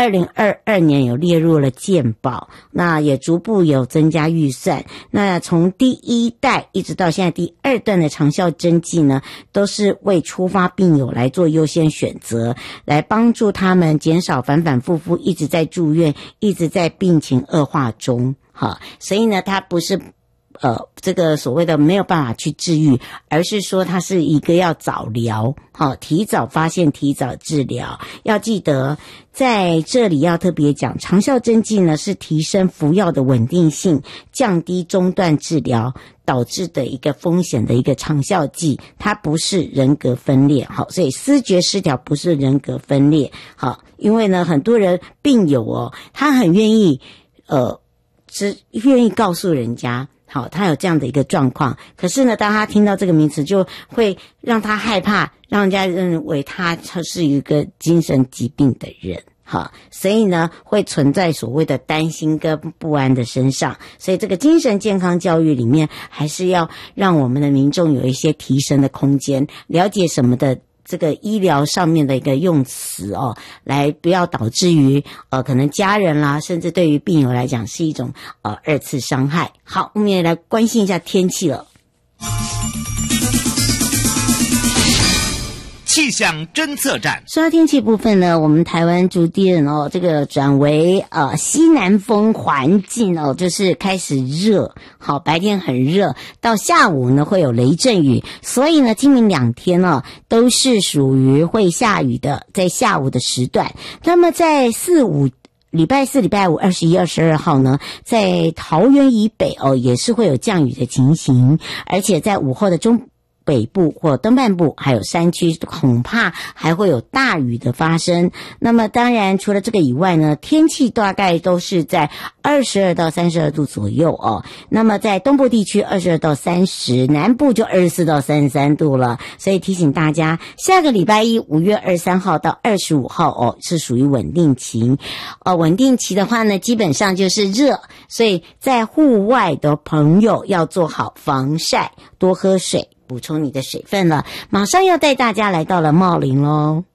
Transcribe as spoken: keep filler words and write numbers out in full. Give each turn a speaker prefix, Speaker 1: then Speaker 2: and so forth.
Speaker 1: 二零二二年有列入了健保，那也逐步有增加预算。那从第一代一直到现在第二段的长效针剂呢，都是为初发病友来做优先选择，来帮助他们减少反反复复一直在住院，一直在病情恶化中。好，所以呢，它不是呃，这个所谓的没有办法去治愈，而是说它是一个要早疗，好，提早发现，提早治疗。要记得在这里要特别讲，长效针剂呢是提升服药的稳定性，降低中断治疗导致的一个风险的一个长效剂，它不是人格分裂。好，所以思觉失调不是人格分裂。好，因为呢，很多人病友哦，他很愿意呃，只愿意告诉人家。好，他有这样的一个状况，可是呢，当他听到这个名词，就会让他害怕，让人家认为他是一个精神疾病的人。好，所以呢，会存在所谓的担心跟不安的身上。所以这个精神健康教育里面，还是要让我们的民众有一些提升的空间，了解什么的。这个医疗上面的一个用词哦，来不要导致于呃可能家人啦，甚至对于病友来讲是一种呃二次伤害。好，我们也来关心一下天气了。
Speaker 2: 气象侦测站。
Speaker 1: 说到天气部分呢，我们台湾逐渐哦，这个转为呃西南风环境哦，就是开始热。好，白天很热，到下午呢会有雷阵雨，所以呢今明两天呢都是属于会下雨的，在下午的时段。那么在四五礼拜四、礼拜五、二十一、二十二号呢，在桃园以北哦也是会有降雨的情形，而且在午后的中北部或东半部还有山区恐怕还会有大雨的发生。那么当然除了这个以外呢，天气大概都是在二十二到三十二度左右哦。那么在东部地区二十二到三十，南部就二十四到三十三度了。所以提醒大家，下个礼拜一五月二十三号到二十五号哦是属于稳定期。呃稳定期的话呢，基本上就是热，所以在户外的朋友要做好防晒，多喝水，补充你的水分了。马上要带大家来到了茂林咯。